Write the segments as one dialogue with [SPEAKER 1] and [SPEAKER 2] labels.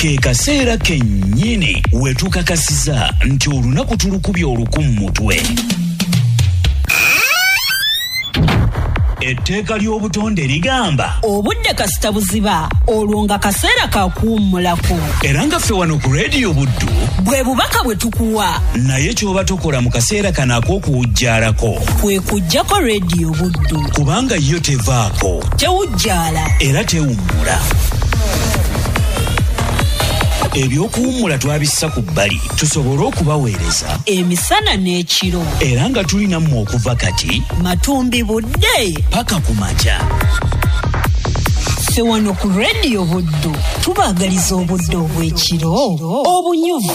[SPEAKER 1] ke kaseera kennyini wetukakasiza nti olunaku tulukubya olukumu mutwe. Etteeka ly'obutonde ligamba
[SPEAKER 2] obudde kasita buziba olwo nga kaseera kakuwummulako.
[SPEAKER 1] Era nga ffe wano ku Radio Buddu
[SPEAKER 2] bwe bubaka bwe tukuwa
[SPEAKER 1] naye ky'oba tokola mu kaseera kano ak'okuwujjaalako
[SPEAKER 2] kwe kuggyako Radio Buddu
[SPEAKER 1] kubanga yo tevaako,
[SPEAKER 2] tewujjaala
[SPEAKER 1] era tewummula. Ebyokuwummula twabissa ku bbali tusobole okubaweereza
[SPEAKER 2] emisana n'ekiro,
[SPEAKER 1] era nga tulina mmwe okuva kati
[SPEAKER 2] matumbi budde
[SPEAKER 1] paka ku makya.
[SPEAKER 2] ffe wano ku Radio Buddu tubaagaliza obudde obw'ekiro obunyuvu.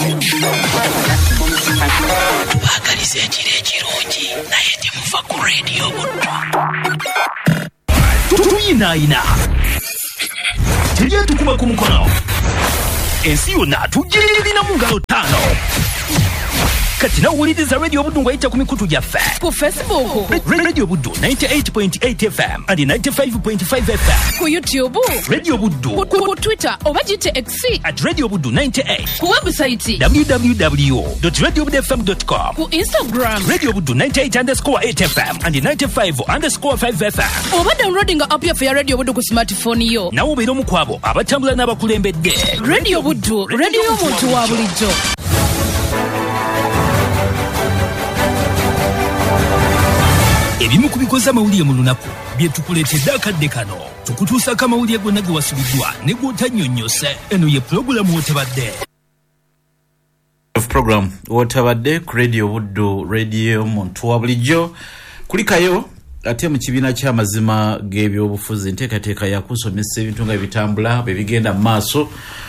[SPEAKER 1] Tubaagaliza ekiro ekirungi naye temuva ku Radio Buddu. Tuyinaayina tujye tukuba ku mukono. Ensi yonna tugirina mu ngalo ttaano. Kati nawuliriza Radio Buddu ng'ayita ku mikutu gyaffe.
[SPEAKER 3] Ku Facebook.
[SPEAKER 1] Radio Buddu 98.8 FM and 95.5 FM.
[SPEAKER 3] Ku YouTube.
[SPEAKER 1] Radio Buddu.
[SPEAKER 3] Ku Twitter oba gite X.
[SPEAKER 1] @Radio Buddu 98.
[SPEAKER 3] Ku website.
[SPEAKER 1] www.radiobuddufm.com.
[SPEAKER 3] Ku Instagram.
[SPEAKER 1] Radio Buddu 98_8 FM and 95_5 FM.
[SPEAKER 3] Oba downloading app yaffe ya Radio Buddu ku smartphone yo.
[SPEAKER 1] Nawo beera omu kwabo abatambula n'abakulembedde.
[SPEAKER 3] Radio Buddu, radio y'omuntu wa bulijjo.
[SPEAKER 1] Ebimu kubikoza amawulire mu lunaku bye tukuleetedde akadde kano tukutuusako amawulire gonna ge wasubiddwa ne gw'otannyonnyose. Eno ye pulogulaamu Wootabadde.
[SPEAKER 4] Program Wootabadde ku Radio Buddu, radio muntu wa bulijjo. Kulikayo ate mu kibiina ky'amazima g'ebyobufuzi nteekateeka yakusomesa ebintu nga bitambula bwe bigenda mu maaso.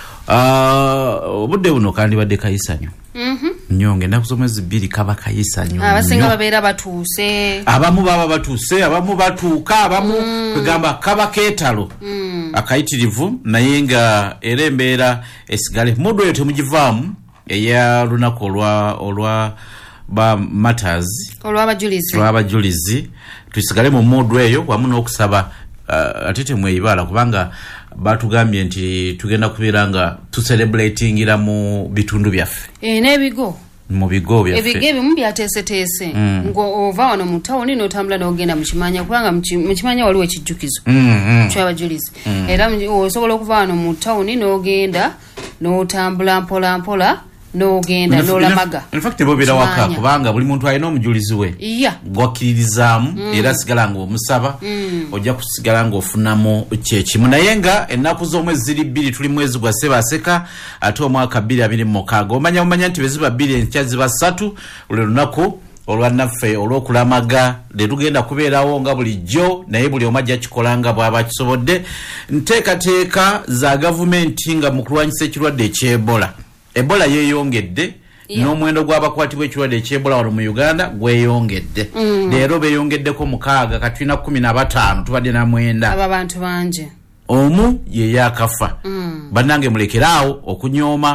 [SPEAKER 4] Obudde buno kandibadde kayisanyo. Nyonge nakusomezi bbiri kaba kayisanyo.
[SPEAKER 3] Abasinga babeera batuuse.
[SPEAKER 4] Abamu baba batuuse, abamu batuuka, abamu kwegamba kaba keetalo. Akayitirivu naye nga era embeera esigale. Mudu eyo temugivaamu eya lunaku olwa ba matters. Olw'abajulizi. Tusigale mu mudu eyo wamu n'okusaba ate temweyibala kubanga batugambye nti tugenda kubeera nga tucelebratingira mu bitundu byaffe.
[SPEAKER 3] N'ebigo.
[SPEAKER 4] Mu bigo byaffe.
[SPEAKER 3] Ebigo ebimu byateeseteese. Ng'ova wano mu tawuni n'otambula n'ogenda mu Kimanya kubanga mu Kimanya waliwo ekijjukizo ky'abajulizi. Era osobola okuva wano mu tawuni n'ogenda n'otambula mpola mpola n'ogenda n'olamaga.
[SPEAKER 4] In fact bobeera waka kubanga buli muntu alina omujulizi we. Gwakiririzaamu era sigala ng'omusaba ojja kusigala ng'ofunamu kyekimu. Naye nga ennaku z'omwezi ziri bbiri tuli mwezi gwa Ssebaseka ate omwaka 2026. Omanya nti beziba bbiri enkya ziba 3 lwe lunaku olwannaffe olw'okulamaga letugenda kubeerawo nga bulijjo naye buli omu ajja kikolanga bw'aba kisobodde. Nteekateeka za gavumenti nga mu kulwanyisa ekirwadde eky'Ebola. Ebola yeeyongedde n'omuwendo gw'abakwatibwa ekirwadde eky'Ebola wano mu Uganda gweyongedde. Leero beeyongeddeko 6 katulina 15 tubadde na 9.
[SPEAKER 3] Aba bantu bangi.
[SPEAKER 4] Omu ye yakafa. Bannange mulekeraawo okunyooma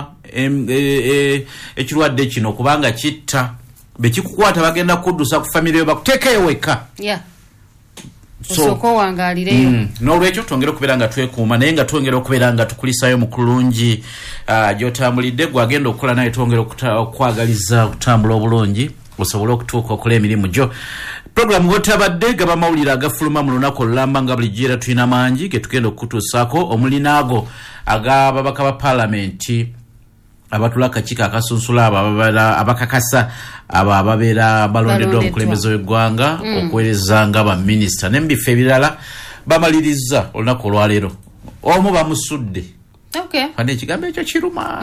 [SPEAKER 4] ekirwadde kino kubanga kitta. Bekikukwata bagenda kuddusa ku family yo bakuteekeyo wekka.
[SPEAKER 3] Osoko wangalireyo.
[SPEAKER 4] N'olwekyo twongera okubeera nga twekuuma naye nga twongera okubeera nga tukulisayo mu kulungi gy'otambulidde gwagenda okukola naye twongera okwagaliza okutambula obulungi osobole okutuuka okola emirimu gyo. Program Wootabadde gaba mawulire agafuluma mu lunaku olulamba nga bulijjo era tulina mangi ge tugenda okutuusaako omulinago ag'ababaka ba paalamenti abatula akakiiko akasunsula abakakasa ababeera balondeddwa omukulembeze w'eggwanga okuweereza nga baminisita n'ebifo ebirala bamaliriza olunaku olwaleero. Omu bamusudde. Kandi ekigambo ekyo kiruma.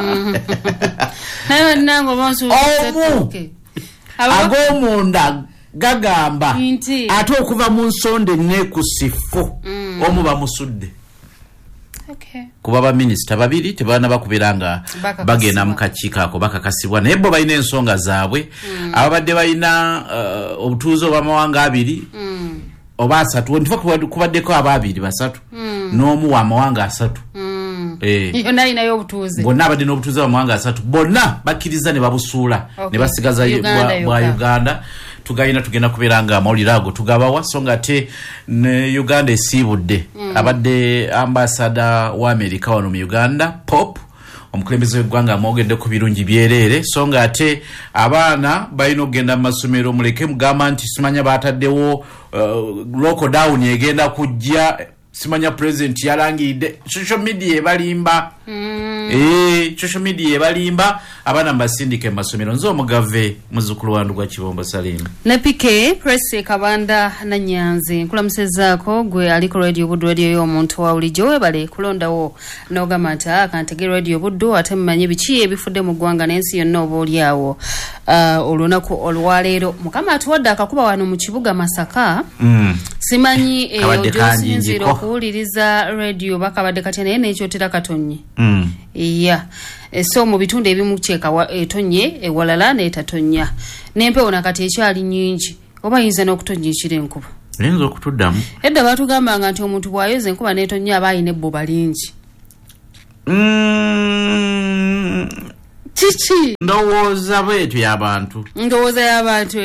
[SPEAKER 4] Omu ag'omunda gagamba ate okuva mu nsonda enneekusifu omu bamusudde. Kuba baminisita babiri tebaana bakubeera nga bagenda mu kakiiko ako bakakasibwa naye bo balina ensonga zaabwe. Ababadde balina obutuuze obw'amawanga 2 oba 3 ntifa kubaddeko ababiri 3 n'omu w'amawanga 3.
[SPEAKER 3] Yonna alinayo obutuuze.
[SPEAKER 4] Bonna abadde n'obutuuze bw'amawanga 3 bonna bakkiriza ne babusuula ne basigaza bwa Uganda. Tugenda kubeera nga amawulire ago tugabawa so nga ate ne Uganda esiibudde abadde ambassador wa America wano mu Uganda Pop omukulembeze w'eggwanga amwogedde ku birungi byerere so nga ate abaana balina okugenda mu masomero muleke mugamba nti simanya baataddewo lockdown egenda kujja simanya president yalangiridde social media ebalimba social media ebalimba abaana mbasindike mu masomero nze omugave muzzukulu wandu gwa Kibombo Salim
[SPEAKER 3] Nepike press Kabanda na Nyanzi nkulamusezaako gwe aliko radio Buddu radio y'omuntu wa bulijjo webale kulondawo n'ogamata akantege radio Buddu ate mumanye biki ebifudde mu ggwanga n'ensi yonna oba oliawo olunaku olwaleero mukama atuwadde akakuba wano mu kibuga Masaka simanyi ojosinzira okuwuliriza radio bakabadde kati naye n'ekyotera katonye iya so mu bitundu ebimu kyeka etonye ewalala n'etatonya n'empewo nakati ekyali nnyingi oba yinza n'okutonnya ekiro enkuba
[SPEAKER 4] yinza okutuddamu
[SPEAKER 3] edda batugambanga nti omuntu bw'ayoza enkuba n'etonya aba ayina ebbuba lingi kiki
[SPEAKER 4] ndowooza bwetyo y'abantu
[SPEAKER 3] ndowooza y'abantu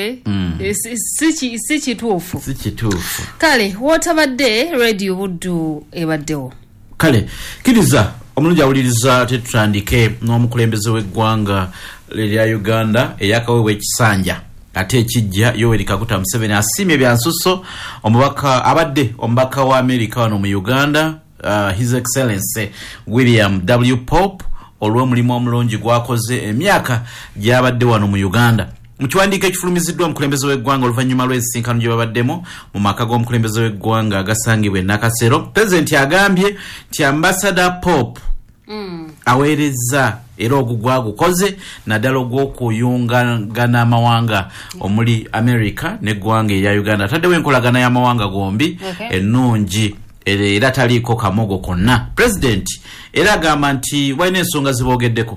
[SPEAKER 3] si kituufu kale wootabadde radio Buddu ebaddewo
[SPEAKER 4] kale kiriza omulungi awuliriza tetutandike n'omukulembeze w'eggwanga lya Uganda eyakaweebwa ekisanja ate ekijja Yoweri Kaguta Museveni asiimye byansusso abadde omubaka wa America wano mu Uganda His Excellency William W. Pope olw'omulimu omulungi gwakoze emyaka gy'abadde wano mu Uganda mu kiwandiiko ekifulumiziddwa omukulembeze w'eggwanga oluvannyuma lw'ensisinkano gye babaddemu mu maka g'omukulembeze w'eggwanga agasangibwa e Nakasero pulezidenti agambye nti Ambassador Pope aweereza era ogugwa gukoze naddala ogw'okuyungagana amawanga omuli America n'eggwanga erya Uganda ataddewo enkolagana y'amawanga gombi ennungi era taliiko kamogo konna pulezidenti era agamba nti walina ensonga ziboogeddeko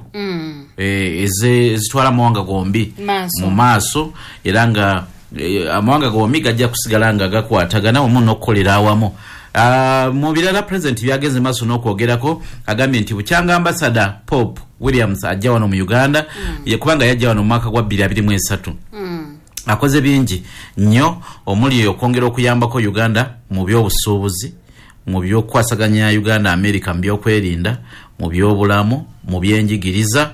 [SPEAKER 4] ezitwala amawanga gombi mu maaso era nga amawanga gombi gajja kusigala nga gakwatagana wamu n'okukolera awamu mu birala president byagenze maaso n'okwogerako agambye nti bukyanga Ambassador Pope Williams ajja wano mu Uganda kubanga yajja wano mu mwaka gwa 2023 akoze bingi nnyo omuli okwongera okuyambako Uganda mu by'obusuubuzi mu by'okwasaganya Uganda America mu by'okwerinda mu by'obulamu mu byenjigiriza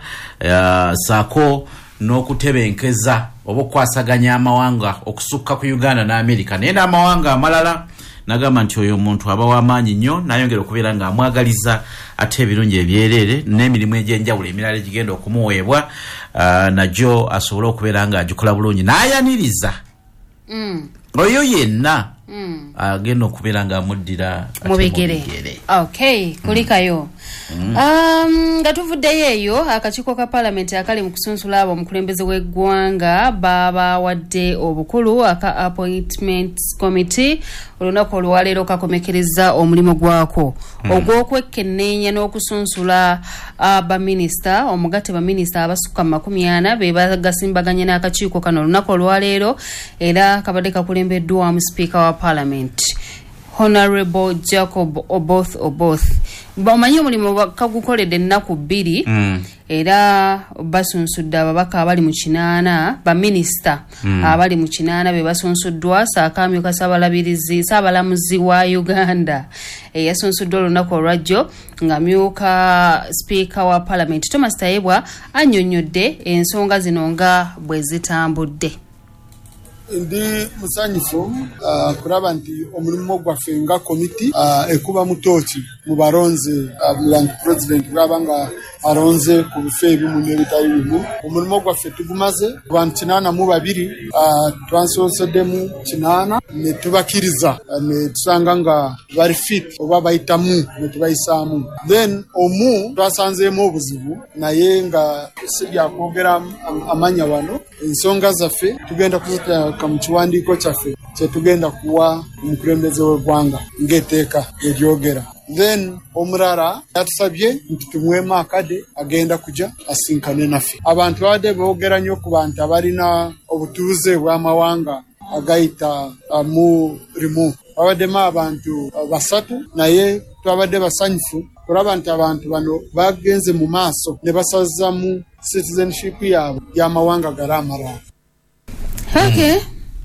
[SPEAKER 4] saako n'okutebenkeza oba okwasaganya amawanga okusukka ku Uganda n'America naye n'amawanga amalala nagamba nti oyo omuntu aba w'amaanyi nnyo nayongera okubeera ng'amwagaliza ate ebirungi ebyerere n'emirimu egy'enjawulo emirala egigenda okumuweebwa najjo asobole okubeera ng'agikola bulungi n'ayaniriza oyo yenna agenda okubeera ng'amuddira
[SPEAKER 3] mu bigere okay kulikayo nga tuvuddeyo eyo akakiiko ka Parliament akali mu kusunsula abo omukulembeze w'eggwanga babawadde obukulu aka Appointments Committee olunaku olwaleero kakomekereza omulimu gwako ogw'okwekenneenya n'okusunsula baminisita omugatte baminisita abasukka 40 be bagasimbaganye n'akakiiko kano olunaku olwaleero era kabadde kakulembeddwamu Speaker wa Parliament Honorable Jacob Oboth bamanyi omulimu kagukoledde ennaku 2 era basunsudde ababaka abali mu 8 baminisita abali mu 8 be basunsuddwa saakamyuka saabalamuzi wa Uganda yasunsuddwa olunaku olwajjo nga myuka Speaker wa Parliament Thomas Tayebwa annyonnyodde ensonga zino nga bwe zitambudde.
[SPEAKER 5] Ndi musanyifu kuraba nti omulimu gwaffe nga komiti ekuba mutoki mu baronze blank president bwabanga aronze ku bifo ebimu n'ebitali bimu omulimu gwaffe tugumaze abantu 82 twansoseddemu 8 ne tubakiriza ne tusanga nga bari fit oba bayitamu ne tubayisaamu then omu twasanzeemu obuzibu naye nga sijja kwogera amanya wano ensonga zaffe tugenda kuziteeka mu kiwandiiko kyaffe kyetugenda kuwa omukulembeze w'eggwanga ng'etteeka eryogera then omulala yatusabye nti tumuweemu akade agenda kujja asinkane naffe abantu babadde boogera nnyo ku bantu abalina obutuuze bw'amawanga agayita murimu babaddemu abantu 3 naye twabadde basanyufu kulaba nti abantu bano bagenze mu maaso ne basazamu citizenship yaabwe y'amawanga gali amalala.
[SPEAKER 3] Okay.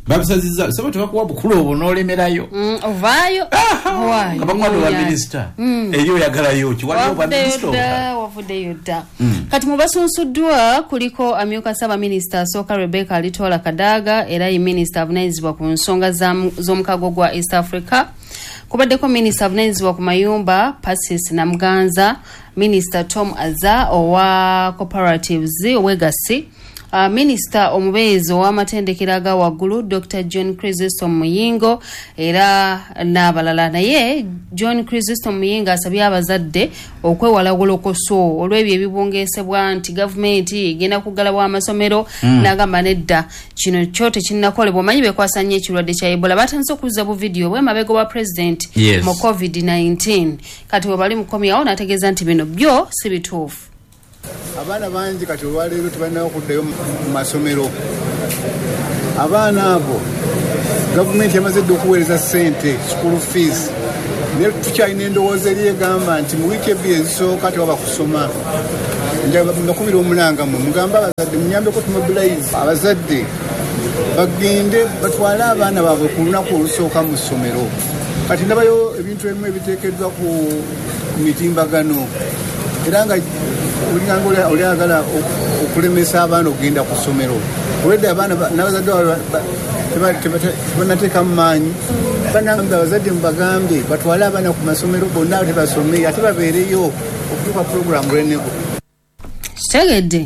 [SPEAKER 4] babisaziza sabo tebakuwa bukulu obonolemerayo
[SPEAKER 3] ovaayo
[SPEAKER 4] wayo abakwado wa minister eriyo yagalayo kiwaliyo ba minister
[SPEAKER 3] wafuddeyo dda kati mu basunsuddwa kuliko amyuka saba minister asooka Rebecca Alitola Kadaga era ye minister avunaanyizibwa ku nsonga z'omukago gwa East Africa. Kubaddeko minister avunaanyizibwa ku mayumba Pacis Namuganza, minister Tom Azza owa cooperatives owegasi, Minister omubeezi w'amatendekero aga waggulu Dr. John Chrysostom Muyingo era n'abalala. Naye John Chrysostom Muyingo asabye abazadde okwewala golokoso olw'ebyo ebibungeesebwa nti gavumenti egenda kugalabwa amasomero n'agamba nedda kino kyo tekinnakolebwa. Omanyi bekwasanya ekirwadde kya Ebola batandise okuzza bu video bw'emabega wa president mu COVID-19 kati we bali mukomyawo n'ategeeza nti bino byo si bituufu.
[SPEAKER 6] Abaana bangi kati olwaleero tebalina okuddayo mu masomero. Abaana abo gavumenti yamaze dda okuweereza ssente school fees naye tukyalina endowooza eri egamba nti mu wiiki ebbiri ezisooka tewaba kusoma. Mbakubira omulanga mmwe mugambe abazadde munyambeko tumobilize abazadde bagende batwale abaana baabwe ku lunaku olusooka mu ssomero. Kati ndabayo ebintu ebimu ebiteekeddwa ku mitimbagano era nga ulinga oyagala okulemesa abaana okugenda ku ssomero. Olwedde abaana n'abazadde tebanateeka mu maanyi banagamba abazadde mubagambe batwale abaana ku masomero bonna tebasome ate babeereyo okutuuka puroguramu lwenego.
[SPEAKER 3] Kitegedde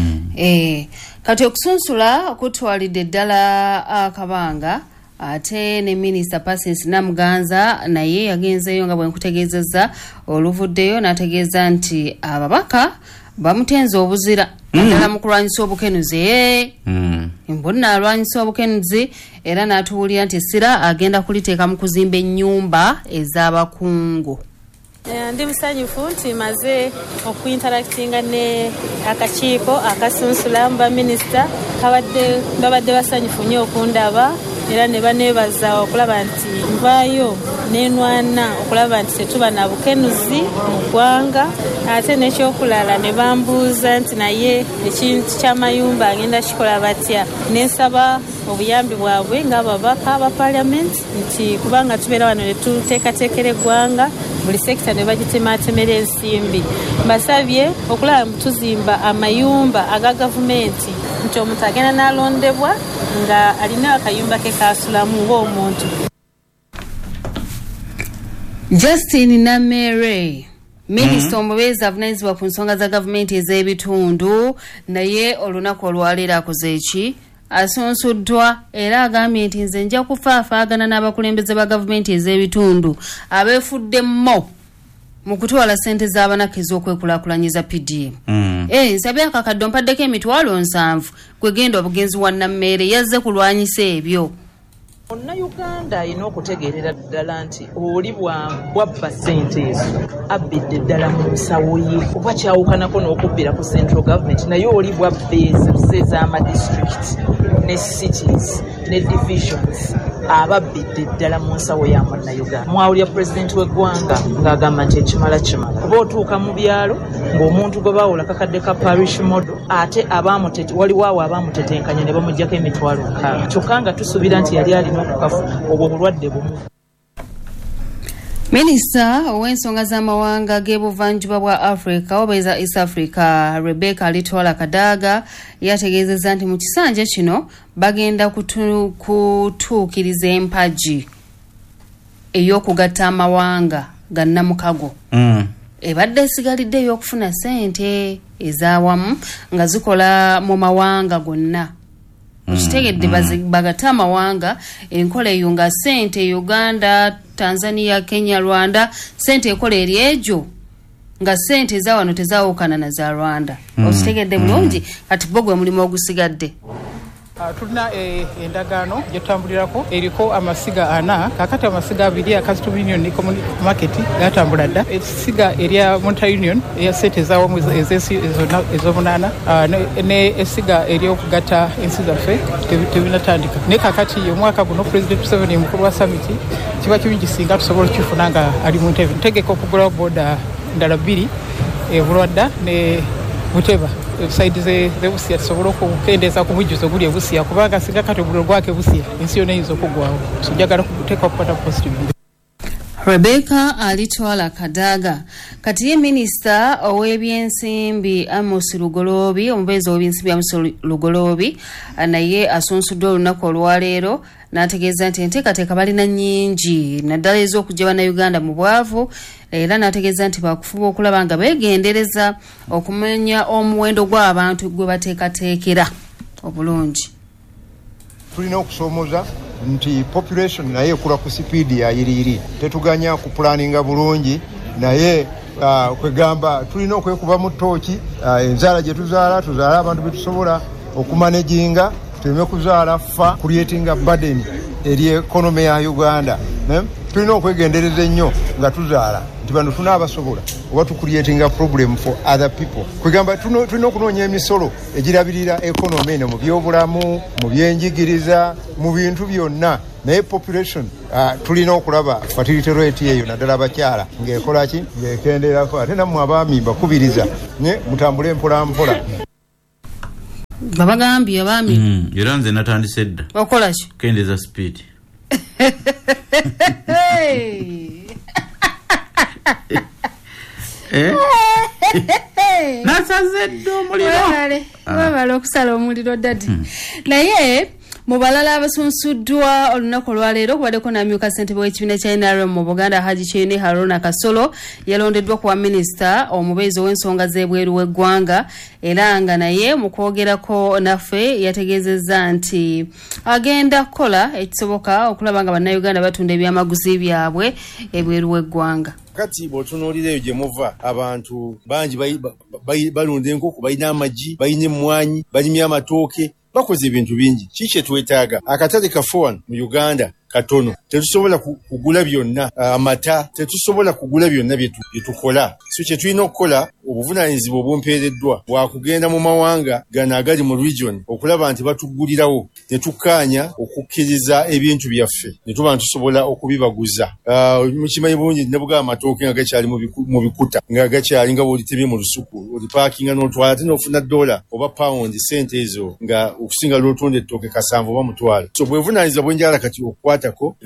[SPEAKER 3] kati okusunsula okutwalidde ddala akabanga ate ne minister Pacis Namuganza naye yagenzeyo nga bwe nkutegeezezza oluvuddeyo n'ategeeza nti ababaka bamutenza obuzira ddala mu kulwanyisa obukenuzi mbonna alwanyisa obukenuzi era n'atuwulira nti essira agenda kuliteeka mu kuzimba ennyumba ez'abakungu.
[SPEAKER 7] Ndi musanyufu nti maze okuinteractinga ne akakiiko akasunsula mu baminisita babadde basanyufu nnyo okundaba era ne baneebaza okulaba nti nvaayo nenwana okulaba nti tetuba na bukenuzi mu ggwanga. Ate n'ekyokulala ne bambuuza nti naye ekintu ky'amayumba agenda kikola batya. Nensaba obuyambi bwabwe ng'ababaka aba paliamenti nti kubanga tubeera wano ne tuteekateekera eggwanga buli sekita ne bagitematemera ensimbi. Mbasabye okulaba tuzimba amayumba aga gavumenti nti omuntu agenda n'alondebwa nga alina akayumba ke kasulamu ng'omuntu.
[SPEAKER 3] Justin Namere Minister omubeezi avunaanyizibwa ku nsonga za gavumenti ez'ebitundu naye olunaku olwaleero akoze eki asunsuddwa era agambye nti nze nja kufaafaagana n'abakulembeze ba gavumenti ez'ebitundu abeefuddemmo mu kutwala ssente z'abanaka ez'okwekulaakulanyiza PDM. Nsabye akakadde mpaddeko emitwalo 7 kwegenda obugenzi wa Namere yazze kulwanyisa ebyo.
[SPEAKER 8] Uganda alina okutegeerera ddala nti oli bwabba ssente ezo abbidde ddala mu nsawo ye oba kyawukanako n'okubbira ku central government naye oli bwabba ezo ez'amadistrict ne cities ne divisions ababbidde ddala mu nsawo ya Munnayuganda. Mwawulira pulezidenti w'eggwanga ng'agamba nti ekimala kimala. Kuba otuuka mu byalo ng'omuntu gwe baawula kakadde ka parish model ate waliwo awo abaamutetenkanya ne bamuggyako emitwalo 6 kyokka nga tusuubira nti yali alina okukafu obwo bulwadde bumu.
[SPEAKER 3] Minister ow'ensonga z'amawanga g'ebuvanjuba bwa Africa obeeza East Africa Rebecca Alitola Kadaga yategeezezza nti mu kisanja kino bagenda kutuukiriza empagi ey'okugatta amawanga ga Namukago. Ebadde esigalidde ey'okufuna ssente ez'awamu nga zikola mu mawanga gonna. Ukitegedde bagatta amawanga enkola eyo nga ssente Uganda, Tanzania, Kenya, Rwanda ssente ekola eri ejo nga ssente za wano tezaawukana na za Rwanda. Ukitegedde bulungi kati bo gwe mulimu ogusigadde.
[SPEAKER 9] Tulina endagaano gyetutambulirako eriko amasiga 4 kakati amasiga 2 Custom Union Market gatambula dda esiga erya Monta Union eya sente zaawamu ez'omunaana ne esiga ery'okugatta ensi zaffe tebinatandika naye kakati omwaka guno President Museveni mukulu wa summit kiba kirungi singa tusobola okifuna nga ali mu ntebe ntegeka okugulawo booda ndala 2 Bulwadda ne Buteba side ze Busia tusobola okukendeeza ku bujjuzo guli Busia kubanga singa kati obulo gwake Busia ensi yonna eyinza okuggwawo so njagala kuteeka okukwata positive.
[SPEAKER 3] Rebecca alitwala Kadaga kati ye minisita ow'ebyensimbi Amos Lugolobi omubeezi w'ebyensimbi Amos Lugolobi naye asunsudde olunaku olwaleero n'ategeeza nti enteekateeka balina nnyingi naddala ez'okujja bannayuganda mu bwavu era n'ategeeza nti bakufuba okulaba nga beegendereza okumenya omuwendo gw'abantu gwe bateekateekera obulungi.
[SPEAKER 10] Tulina okusoomoza nti population naye ekula ku sipiidi ya yiriiri tetuganya ku planinga bulungi naye kwegamba tulina okwekuba mu ttooki enzaala gye tuzaala abantu be tusobola okumanejinga tuleme kuzaala fa creatinga burden eri economy ya Uganda. Tulina okwegendereza ennyo nga tuzaala nti bano tunaabasobola oba tucreatinga problem for other people. Kwegamba tulina okunoonya emisolo egirabirira economy eno mu byobulamu mu byenjigiriza mu bintu byonna naye population tulina okulaba fertility rate eyo naddala abakyala ng'ekolaki ng'ekenderako ate nammwe abaami mbakubiriza mutambule mpola mpola.
[SPEAKER 3] Babagambye abaami
[SPEAKER 4] era nze natandise dda
[SPEAKER 3] okola ki
[SPEAKER 4] kendeeza speed. Nasaze dda omuliro
[SPEAKER 3] webale okusala omuliro dadi naye mu balala abasunsuddwa olunaku olwaleero kubaddeko n'amyuka ssentebe w'ekibiina kya NRM mu Buganda Haji Kyene Haruna Kasolo yalondeddwa kuba minisita omubeezi ow'ensonga z'ebweru w'eggwanga era nga naye mu kwogerako naffe yategeezezza nti agenda kukola ekisoboka okulaba nga bannayuganda batunda ebyamaguzi byabwe ebweru w'eggwanga.
[SPEAKER 11] Kati bw'otunuulira eyo gye muva abantu bangi balunda enkoko balina amagi balina emmwanyi balimya amatooke bakoze ebintu bingi kiki twetaaga akatale kafe wano mu Uganda katono tetusobola kugula byonna amata tetusobola kugula byonna byetukola so kye tulina okukola obuvunaanyizibwa obumpeereddwa bwakugenda mu mawanga gano agali mu region okulaba nti batugulirawo ne tukkaanya okukkiriza ebintu byaffe ne tuba tusobola okubibaguza. Mukimanyi bulungi ne bugaba amatooke nga gakyali mu bikuta nga gakyali nga bw'olitemye mu lusuku olipaakinga n'otwala ate n'ofuna $1 oba pound sente ezo nga okusinga lw'otunda ettooke kasanvu oba mutwalo so bwevunaanyizibwa bwenjala kati okukwatako.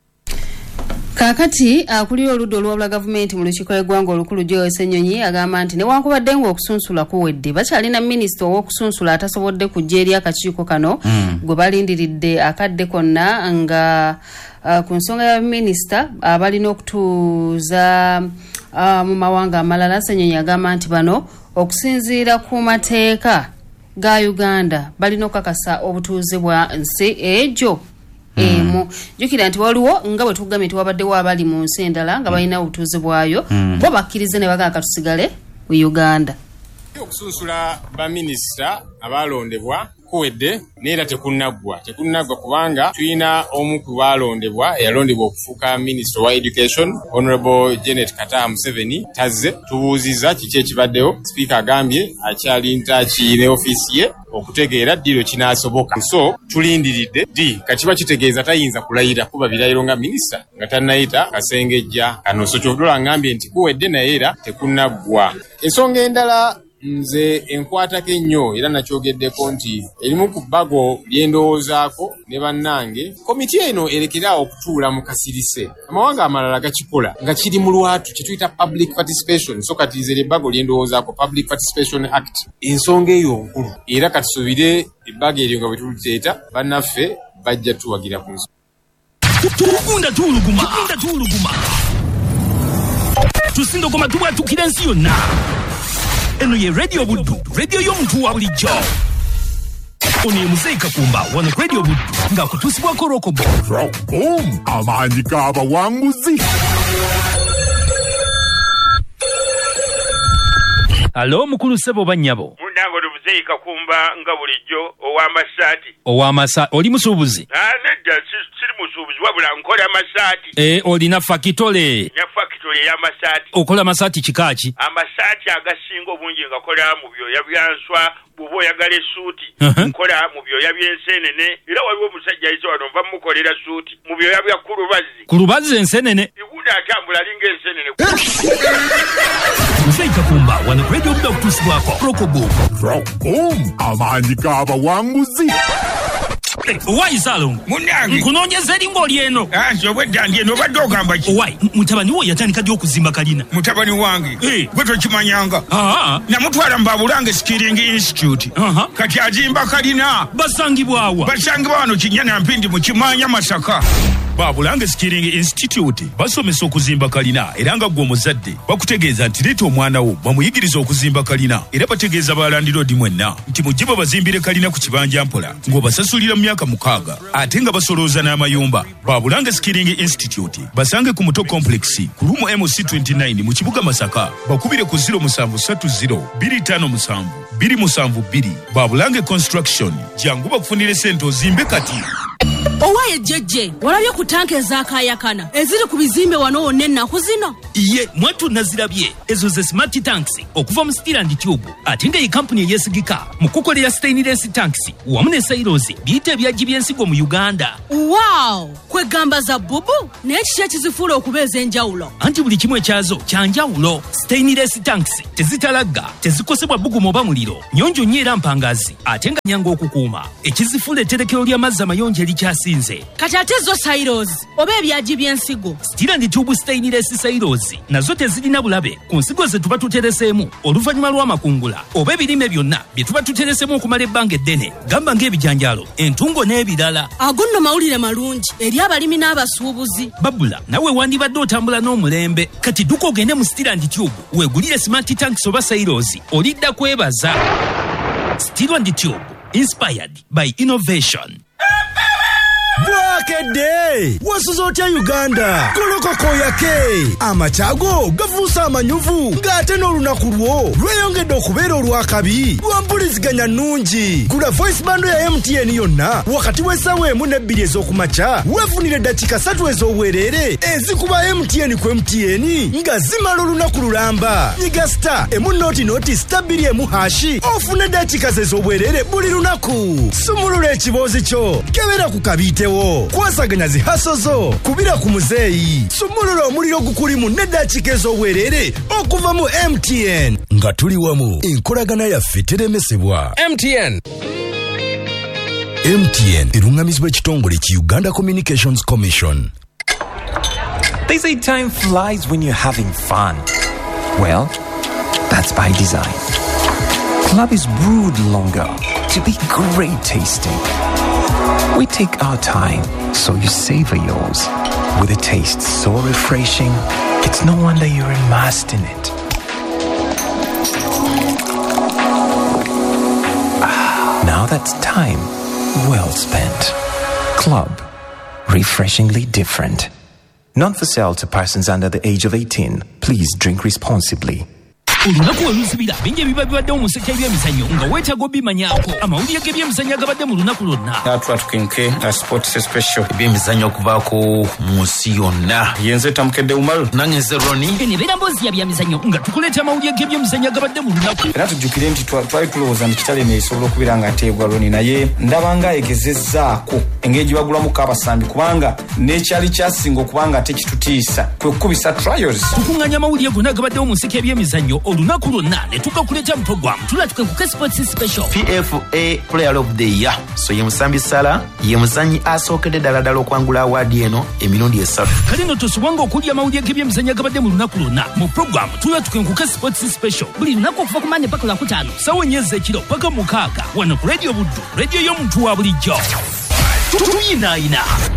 [SPEAKER 3] Kakati akulira oludda olwabula gavumenti mu lukiiko lw'eggwanga olukulu Joe Ssenyonyi agamba nti newankubadde ng'okusunsula kuwedde bakyalina minisita ow'okusunsula atasobodde kujja eri akakiiko kano gwe balindiridde akadde konna nga ku nsonga ya minisita abalina okutuuza mu mawanga amalala. Ssenyonyi agamba nti bano okusinziira ku mateeka ga Uganda balina okukakasa obutuuze bwa nsi egyo emu. Jukira nti waliwo nga bwe tugambye nti wabaddewo abali mu nsi endala nga balina obutuuze bwayo bo bakkirize ne bagaka tusigale mu Uganda.
[SPEAKER 12] Okusunsula baminisita abalondebwa kuwedde neera tekunaggwa kubanga tulina omu ku balondebwa eyalondebwa okufuuka minisita wa education Honorable Janet Kata Museveni tazze tubuuziza kiki ekibaddewo. Sipiika agambye akyali ntaki ne ofiisi ye okutegeera ddiro kinaasoboka so tulindiridde kati bakitegeeza tayinza kulayira kuba birayiro nga minisita nga tannayita kasengejja kano so kyovudula ngambye nti kuwedde naye era tekunaggwa. Ensonga endala nze enkwatako ennyo era nakyogeddeko nti erimu ku bbago lyendowoozaako ne bannange komiti eno erekeraawo okutuula mu kasirise amawanga amalala gakikola nga kiri mu lwatu kye tuyita public participation so kati nze ebbago lyendowoozaako Public Participation Act ensonga eyo nkulu era katusubire ebbago eryo nga bwe tuliteeta bannaffe bajja tuwagira ku nsonga.
[SPEAKER 1] Tuluguma tusindogoma tubwatukira ensi yonna. Eno ye Radio Buddu, radio y'omuntu wa bulijjo. Ono ye Muzeyi Kakumba wano Radio Buddu nga kutuusibwako Rokobo.
[SPEAKER 13] Amaanyi g'abawanguzi.
[SPEAKER 1] Alo mukulu ssebo bannyabo.
[SPEAKER 14] Munango ndi Muzeyi Kakumba nga bulijjo ow'amasaati.
[SPEAKER 1] Ow'amasaati oli musuubuzi?
[SPEAKER 14] Nedda siri musuubuzi wabula nkola amasaati.
[SPEAKER 1] Olina fakitole.
[SPEAKER 14] Nya fakitole ey'amasaati.
[SPEAKER 1] Okola masaati kikaaki?
[SPEAKER 14] Amasaati agasinga obungi ngakola mu byoya bya nswa, bw'oba oyagala essuuti nkola mu byoya by'enseenene, era waliwo omusajja ayise wano nva mukolera ssuuti mu byoya bya kulubazi.
[SPEAKER 1] Kulubazi enseenene?
[SPEAKER 14] Iwuda atambula alinga enseenene.
[SPEAKER 1] Musaika kumba wano ku Radio Buddu okutuusibwako Rokoboom.
[SPEAKER 13] Amaanyi g'abawanguzi.
[SPEAKER 1] Owaayi Salongo
[SPEAKER 15] munange
[SPEAKER 1] nkunoonyeza eri ng'oli eno.
[SPEAKER 15] Nze obwedda ndi eno obadde ogamba ki?
[SPEAKER 1] Owaayi mutabani wo yatandika ddi okuzimba kalina?
[SPEAKER 15] Mutabani wange gwe tokimanyanga namutwala mu Babulange Skilling Institute kati azimba kalina.
[SPEAKER 1] Basangibwawa?
[SPEAKER 15] Basangibwa wano Kinyana Mpindi mu Kimanya Masaka.
[SPEAKER 16] Babulange Skilling Institute basomesa okuzimba kalina era nga gwe omuzadde bakutegeeza nti leeta omwana wo bamuyigiriza okuzimba kalina era bategeeza balandiroodi mwenna nti mujje babazimbire kalina ku kibanja mpola ng'obasasulira mu myaka 6 ate nga basolooza n'amayumba. Babulange Skilling Institute basange ku Muto Complex ku Rumo MC29 mu kibuga Masaka, bakubire ku 0730 257 272. Babulange Construction jangu bakufunire sente ozimbe kati.
[SPEAKER 2] Owaye jeje walabye ku tanke ezakayakana eziri ku bizimbe wano wonna ennaku zino.
[SPEAKER 1] Iye mwatu nazirabye ezo ze smart tanks okuva mu Steel and Tube ate nga ye kampuni eyesigika mu kukolera stainless tanks wamu ne silos biyite ebyagi by'ensigo mu Uganda.
[SPEAKER 2] Wow, kwegamba za bubu naye kiki ekizifuula okubeeza enjawulo?
[SPEAKER 1] Anti buli kimu ekyazo kyanjawulo. Stainless tanks tezitalagga, tezikosebwa bbugumu oba muliro, nyonjo nnyo era mpangazi ate nga nyanga okukuuma. Ekizifuula etterekero ly'amazzi amayonjo erikyasinze.
[SPEAKER 2] Kati ate zo silos oba ebyagi by'ensigo?
[SPEAKER 1] Steel and Tube stainless silos nazo tezirina bulabe ku nsigo ze tuba tutereseemu oluvannyuma lw'amakungula oba ebirime byonna bye tuba tutereseemu okumala ebbanga eddene, gamba ng'ebijanjaalo, entungo n'ebirala.
[SPEAKER 2] Ago nno mawulire malungi eri abalimi n'abasuubuzi.
[SPEAKER 1] Babula nawe wandibadde otambula n'omulembe, kati dduka ogende mu Steel and Tube weegulire smart tanks oba silos olidda kwebaza. Steel and Tube, inspired by innovation.
[SPEAKER 17] Bwakedde wasuza otya Uganda kolokoko yake amachago gavuusa amanyuvu ng'ate n'olunaku lwo lweyongedde okubeera olwakabi lwampuliziganya nnungi. Gula voice bando ya MTN yonna wakati w'essaawa 1 ne 2 ez'okumakya weefunire eddakiika 3 ez'obwereere ezikuba MTN ku MTN nga zimala olunaku lulamba. Nyiga star emunnoti star 2 hashi ofune eddakiika ez'obwereere buli lunaku. Sumulula ekiboozi kyo kebera ku kabiitewo kwasaganya zihaso zo kubira ku muzeeyi. Sumulula omuliro gukulimu n'eddakiika ez'obwereere okuva mu MTN nga tuli wamu enkolagana yaffe teremesebwa. MTN erungamizibwa ekitongole ki Uganda Communications Commission.
[SPEAKER 18] They say time flies when you're having fun. Well, that's by design. Club is brewed longer to be great tasting. We take our time, so you savor yours. With a taste so refreshing, it's no wonder you're immersed in it. Now that's time well spent. Club. Refreshingly different. Not for sale to persons under the age of 18. Please drink responsibly.
[SPEAKER 1] Olunaku oluzibira bingi ebiba bibaddewo mu sekka y'emizannyo nga weetaaga obimanyaako. Amawulire g'ebyemizannyo agabadde mu lunaku lwonna.
[SPEAKER 19] Twatukenke sports special ebyemizannyo okuvaako mu nsi yonna. Yenze Tamukedde Umaru nange nze Roni.
[SPEAKER 1] Eno ebeera mboozi ya byemizannyo nga tukuleeta amawulire g'ebyemizannyo agabadde mu lunaku.
[SPEAKER 20] Era tujjukire nti twali tulowooza nti kitale neesobola okubeera nga nteebwa Roni, naye ndaba nga egezezzaako engeri gye bagulamuko abasambi kubanga n'ekyali kyasinga okubanga ate kitutiisa kwe kukubisa trials.
[SPEAKER 1] Tukuŋŋaanya amawulire gonna agabaddewo mu sekka y'ebyemizannyo olunaku lwonna ne tugakuleeta mu programu tulatukenkuke sports special.
[SPEAKER 19] PFA Player of the Year so ye Musambi Sala ye muzannyi asookedde ddala okwangula awaadi eno emirundi 3.
[SPEAKER 1] Kale no tosubwanga okulya amawulire g'ebyemizannyo agabadde mu lunaku lwonna mu programu tulatukenkuke sports special buli lunaku okuva ku Mande paka Lwakutaano ssaawa 4 ez'ekiro paka 6 wano ku Radio Buddu, radio y'omuntu wa bulijjo. Tuyinaayina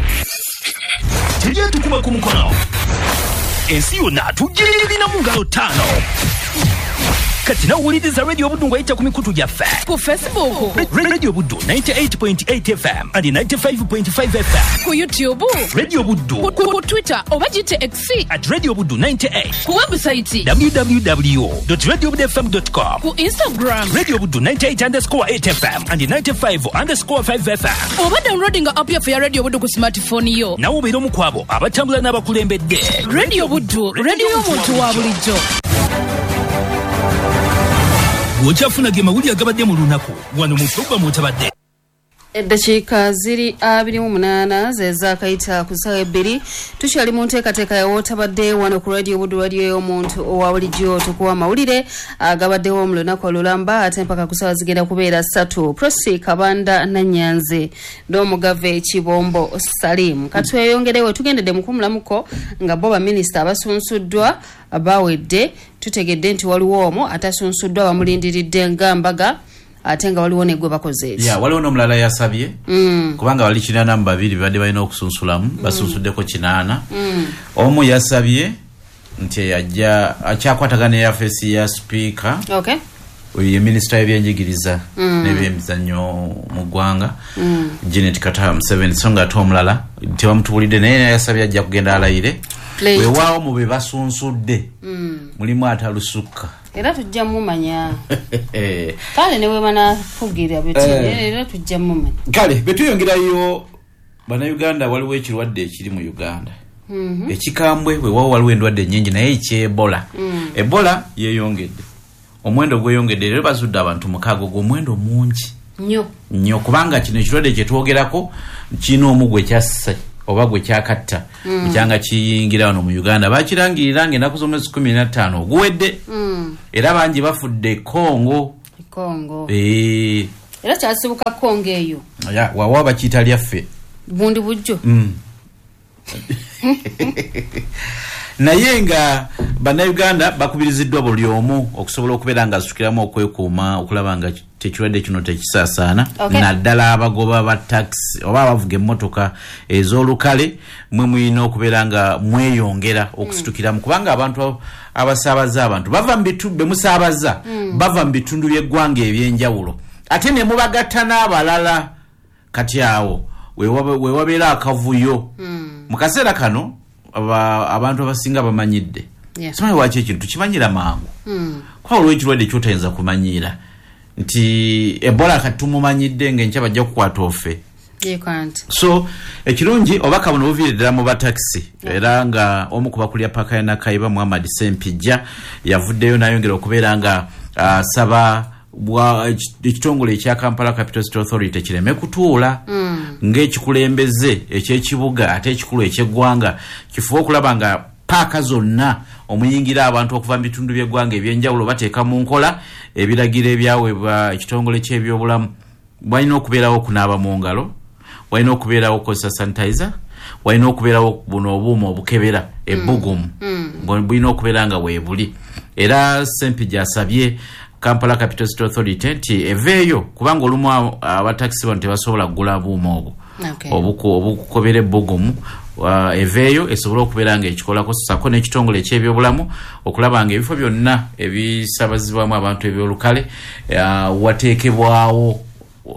[SPEAKER 1] tujye tukuba ku mukono ensi yonna tugirina mu ngalo 5. kati nawuliriza radio buddu ng'ayita ku mikutu gyaffe
[SPEAKER 2] ku Facebook
[SPEAKER 1] radio buddu 98.8 FM and 95.5 FM
[SPEAKER 2] ku YouTube
[SPEAKER 1] radio buddu
[SPEAKER 2] ku Twitter oba gite X
[SPEAKER 1] at radio buddu 98
[SPEAKER 2] ku website
[SPEAKER 1] www.radiobuddufm.com
[SPEAKER 2] ku Instagram
[SPEAKER 1] radio buddu 98_8 FM and 95_5 FM
[SPEAKER 2] oba downloading app yaffe ya radio buddu ku smartphone yo
[SPEAKER 1] nawo beera omu kwabo abatambula n'abakulembedde
[SPEAKER 2] radio buddu radio y'omuntu wa bulijjo.
[SPEAKER 1] Bw'okyafuna ge mawulire agabadde mu lunaku wano mu programu otabadde.
[SPEAKER 3] Eddakiika ziri 28 zezaakayita ku ssaawa 2 tukyali mu nteekateeka y'otabadde wano ku radio buddu radio y'omuntu owa bulijjo tukuwa amawulire agabaddewo mu lunaku olulamba ate mpaka ku ssaawa zigenda kubeera 3 Prosi Kabanda Nanyanze n'omugave Kibombo Salim katweyongerewo tugendedde mu kumulamuko nga bo baminisita abasunsuddwa bawedde tutegedde nti waliwo omu atasunsuddwa bamulindiridde ng'ambaga ate nga waliwo negwe bakoze eki
[SPEAKER 4] waliwo n'omulala yasabye kubanga wali 82 badde balina okusunsulamu basunsuddeko 8 omu yasabye nti akyakwatagana yafeesi ya speaker ye minisita y'ebyenjigiriza n'ebyemizannyo mu ggwanga Janet Katara Museveni so nga ate omulala tebamutubulidde naye yasabye ajja kugenda alayire weewaawo mu be basunsudde mulimu atalusukka
[SPEAKER 3] era tujja mumanya kale ne wemana fugira beti era tujja mumanya
[SPEAKER 4] kale betuyongerayo bannayuganda waliwo ekirwadde ekiri mu Uganda ekikambwe weewaawo waliwo endwadde nnyingi naye ekyebola ebola yeeyongedde omwendo gweyongedde era bazudde abantu 6 gw'omwendo mungi nnyo kubanga kino ekirwadde kyetwogerako kino omugwe kyassa oba gwe kyakatta mukyanga kiyingira wano mu Uganda bakirangirira ng'ennaku z'omwezi 15 oguwedde era bangi bafudde Kongo
[SPEAKER 3] era kyasibuka Kongo eyo
[SPEAKER 4] wawa bakiyita lyaffe
[SPEAKER 3] bundi bujjo
[SPEAKER 4] naye nga bannayuganda bakubiriziddwa buli omu okusobola okubeera nga asukiramu okwekuuma okulaba nga tekirwadde kino tekisaasaana naddala abagoba ba taxi oba abavuga emmotoka ez'olukale mwe mulina okubeera nga mweyongera okusitukiramu kubanga abantu abasaabaza abantu bava mu bitundu bemusaabaza bava mu bitundu by'eggwanga ebyenjawulo ate ne mubagatta n'abalala kati awo wewabeera akavuyo mu kaseera kano abantu abasinga bamanyidde simanyi waki ekintu tukimanyira mangu kwa olwo ekirwadde kyotayinza kumanyira nti ebola kati tumumanyidde ng'enkya bajja kukwata ofe so ekirungi obaka buno buviiriddala mu bataxi era nga omu ku bakulira paaka ya Nakaiba Muhammad Sempijja yavuddeyo n'ayongera okubeera nga asaba ekitongole ekya Kampala Capital City Authority kireme kutuula ng'ekikulembeze ekyekibuga ate ekikulu eky'eggwanga kifuba okulaba nga paaka zonna omuyingira abantu okuva mu bitundu by'eggwanga ebyenjawulo bateeka mu nkola ebiragiro ebyaweebwa ekitongole ky'ebyobulamu walina okubeerawo okunaaba mu ngalo walina okubeerawo okukozesa sanitizer walina okubeerawo buno obuuma obukebera ebbugumu bulina okubeera nga weebuli era Sempijja asabye Kampala Capital City Authority nti eveeyo kubanga olumu abataxi bano tebasobola kugula buuma obwo obukukobera ebbugumu eveeyo esobola okubeera nga ekikolako sako n'ekitongole eky'ebyobulamu okulaba nga ebifo byonna ebisabazibwamu abantu ebyolukale wateekebwawo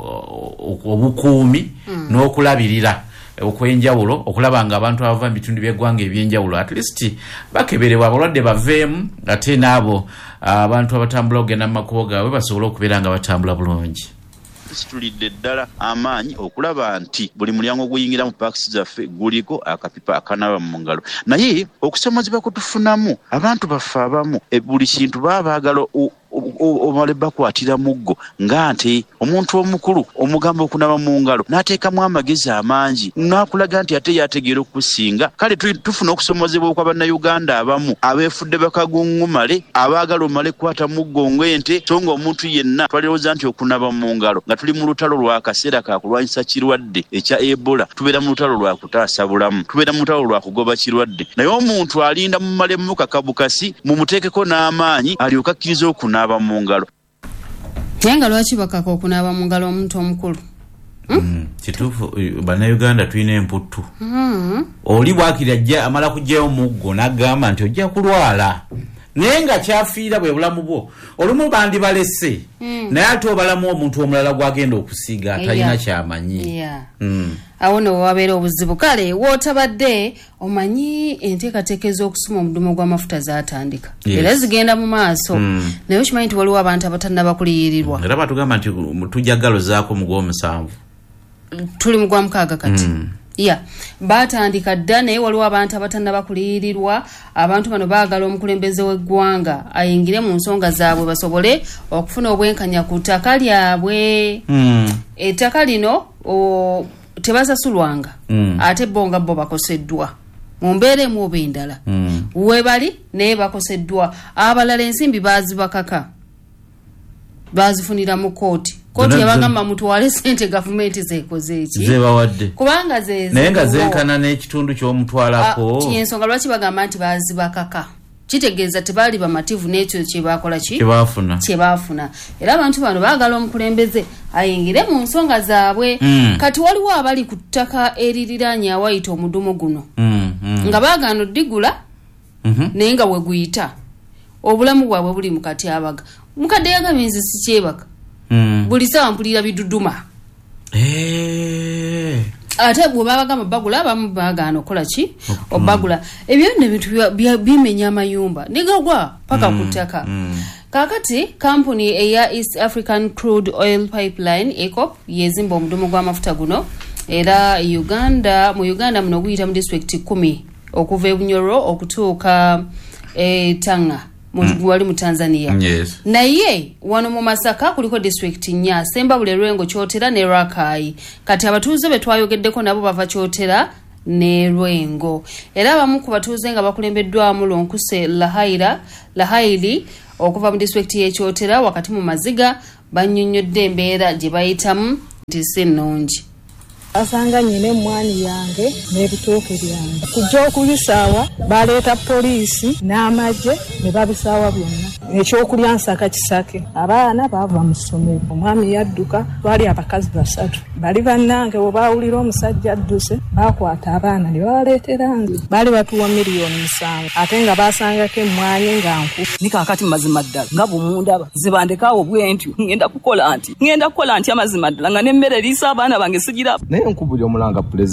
[SPEAKER 4] obukuumi n'okulabirira okwenjawulo okulaba nga abantu abava mu bitundu by'eggwanga ebyenjawulo at least bakeberebwa abalwadde baveemu ate n'abo abantu abatambula okugenda mu makubo gaabwe basobole okubeera nga batambula bulungi
[SPEAKER 21] situlidde ddala amaanyi okulaba nti buli mulyango oguyingira mu paakisi zaffe guliko akapipa akanaba mu ngalo naye okusomozebwa kutufunamu abantu baffe abamu buli kintu baba baagala omale bakwatira muggo nga nti omuntu omukulu omugamba okunaba mu ngalo n'ateekamu amagezi amangi n'akulaga nti ate yategeera okusinga kale tufuna okusomozebwa kw'abannayuganda abamu abeefudde bakaguŋŋumale abaagala omale kukwata muggo ng'ente so nga omuntu yenna twalowooza nti okunaba mu ngalo nga tuli mu lutalo lwa kaseera ka kulwanyisa kirwadde ekya ebola tubeera mu lutalo lwa kutaasa bulamu tubeera mu lutalo lwa kugoba kirwadde naye omuntu alinda mumalemu kakabukasi mumuteekeko n'amaanyi alyoka akkiriza okunaaba mu ngalo
[SPEAKER 3] naye nga lwaki bakaka okunaaba mu ngalo omuntu omukulu
[SPEAKER 4] kituufu bannayuganda tulina emputtu oli bwakiri ajja amala kugyayo muggo n'agamba nti ojja kulwala naye nga kyafiira bwe bulamu bwo olumu bandi balese naye ate obalamu omuntu omulala gwagenda okusiiga atalina kyamanyi
[SPEAKER 3] awo no wabeera obuzibu kale wootabadde omanyi enteekateeka ez'okusuma omudumo gw'amafuta zaatandika era zigenda mu maaso naye okimanyi nti waliwo abantu abatannaba kuliyirirwa
[SPEAKER 4] era batugamba nti tujja galozaako mu gw'omusanvu
[SPEAKER 3] tuli mu gwa mukaaga kati batandika dda naye waliwo abantu abatannaba kuliyirirwa abantu bano baagala omukulembeze w'eggwanga ayingire mu nsonga zaabwe basobole okufuna obwenkanya ku ttaka lyabwe ettaka lino tebasasulwanga ate bo nga bo bakoseddwa mu mbeera emu oba endala webali naye bakoseddwa abalala ensimbi bazibakaka bazifunira mu kooti yabagamba mutwale sente gavumenti zekoze eki
[SPEAKER 4] zebawadde
[SPEAKER 3] kubanga
[SPEAKER 4] naye nga zenkana n'ekitundu ky'omutwalako
[SPEAKER 3] ensonga lwaki bagamba nti bazibakaka kitegeeza tebaali bamativu n'ekyo kyebakola kyebaafuna era abantu bano baagala omukulembeze ayingire mu nsonga zaabwe kati waliwo abali ku ttaka eririraanye awayita omudumu guno nga baagaana oddigula naye nga we guyita obulamu bwabwe buli mu katyabaga mukadde yagambye nze sikyebaka buli sawa mpulira biduduma ate bwe babagamba bagula abamu baagaana okola ki obagula ebyo nebintu bimenya amayumba nigagwa paka ku ttaka kakati kampuni eya East African Crude Oil Pipeline EACOP yezimba omudumu gw'amafuta guno era mu Uganda muno guyita mu district 10 okuva ebunyoro okutuuka Tanga wali mu Tanzania naye wano mu Masaka kuliko district 4 Sembabule Lwengo Kyotera ne Rakai kati abatuuze betwayogeddeko nabo bava Kyotera ne Lwengo era abamu ku batuuze nga bakulembeddwamu Lonkuse Lahaili okuva mu district y'Ekyotera wakati mu Maziga bannyonnyodde embeera gye bayitamu nti si nnungi
[SPEAKER 5] asanga nyine mwani yange n'ebitooke byange kujja okubisaawa baleeta poliisi n'amagye ne babisaawa byonna ekyokulya nsaka kisake abaana baava mu ssomero omwami yadduka twali abakazi 3 bali bannange bwe baawulira omusajja adduse baakwata abaana ne babaleetera nze baali batuwa miliyoni 7 ate nga baasangako emmwanyi nga nku
[SPEAKER 22] ni kaakati mazima ddala nga bwemundaba zibandekaawo bwentyo ngenda kukola nti amazima ddala nga n'emmere eriisa abaana bange sigira
[SPEAKER 23] naye nkubuli omulanga